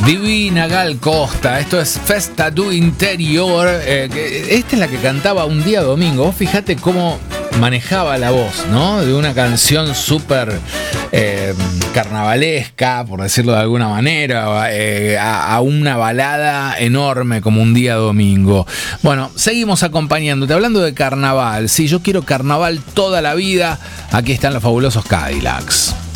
Divina Gal Costa, esto es Festa do Interior. Esta es la que cantaba Un Día Domingo. Vos fijate cómo manejaba la voz, ¿no? De una canción súper carnavalesca, por decirlo de alguna manera, a una balada enorme como Un Día Domingo. Bueno, seguimos acompañándote, hablando de carnaval. Si yo quiero carnaval toda la vida, aquí están los fabulosos Cadillacs.